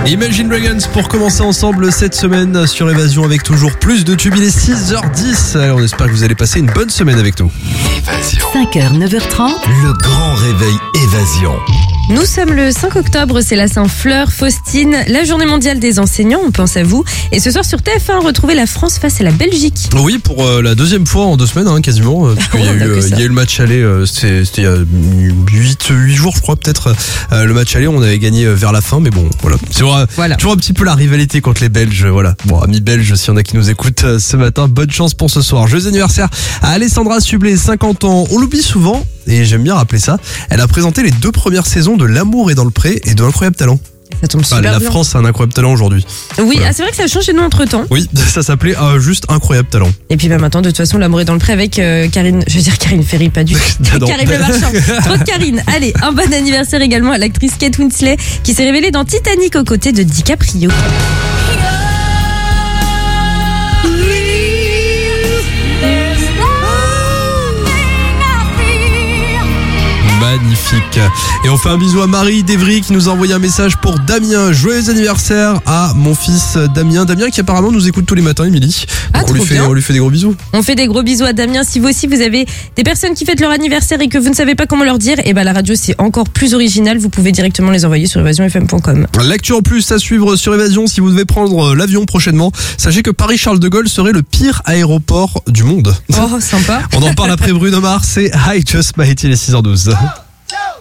Imagine Dragons pour commencer ensemble cette semaine sur Évasion avec toujours plus de tubes. Il est 6h10. Alors on espère que vous allez passer une bonne semaine avec nous. Évasion. 5h, 9h30. Le grand réveil Évasion. Nous sommes le 5 octobre, c'est la Saint-Fleur, Faustine, la journée mondiale des enseignants, on pense à vous. Et ce soir sur TF1, retrouvez la France face à la Belgique. Oui, pour la deuxième fois en 2 semaines, quasiment. Parce qu'il y a eu le match aller, c'était il y a 8 jours, je crois, peut-être. Le match aller, on avait gagné vers la fin, mais bon, voilà. C'est Voilà. toujours un petit peu la rivalité contre les Belges, voilà. Bon, amis belges, s'il y en a qui nous écoutent ce matin, bonne chance pour ce soir. Joyeux anniversaire à Alessandra Sublet, 50 ans. On l'oublie souvent, et j'aime bien rappeler ça. Elle a présenté les 2 premières saisons de L'amour est dans le pré et de Incroyable Talent. Ça tombe super La bien. France a un incroyable talent aujourd'hui. Oui, Voilà. c'est vrai que ça a changé de nom entre temps. Oui, ça s'appelait juste Incroyable Talent. Et puis maintenant, de toute façon, l'amour est dans le pré avec Karine. Je veux dire Karine Ferry, pas du tout. Non. Karine Le Marchand. Trop de Karine. Allez, un bon anniversaire également à l'actrice Kate Winslet qui s'est révélée dans Titanic aux côtés de DiCaprio. Magnifique. Et on fait un bisou à Marie d'Evry qui nous a envoyé un message pour Damien. Joyeux anniversaire à mon fils Damien. Damien qui apparemment nous écoute tous les matins, Émilie. Donc on lui fait des gros bisous. On fait des gros bisous à Damien. Si vous aussi vous avez des personnes qui fêtent leur anniversaire et que vous ne savez pas comment leur dire, et ben la radio c'est encore plus original. Vous pouvez directement les envoyer sur évasionfm.com. L'actu en plus à suivre sur Évasion. Si vous devez prendre l'avion prochainement, sachez que Paris-Charles de Gaulle serait le pire aéroport du monde. Oh, sympa. On en parle après Bruno Mars et I Just Might. Il est 6h12.